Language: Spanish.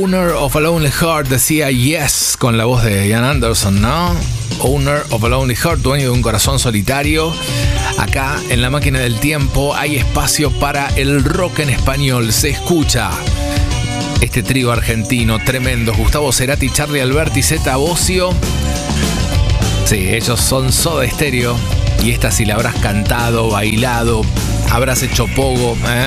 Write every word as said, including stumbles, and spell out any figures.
Owner of a Lonely Heart decía Yes con la voz de Ian Anderson, ¿no? Owner of a Lonely Heart, dueño de un corazón solitario. Acá en la máquina del tiempo hay espacio para el rock en español. Se escucha este trío argentino tremendo: Gustavo Cerati, Charly Alberti, Zeta Bosio. Sí, ellos son Soda Stereo. Y esta, si la habrás cantado, bailado, habrás hecho pogo, ¿eh?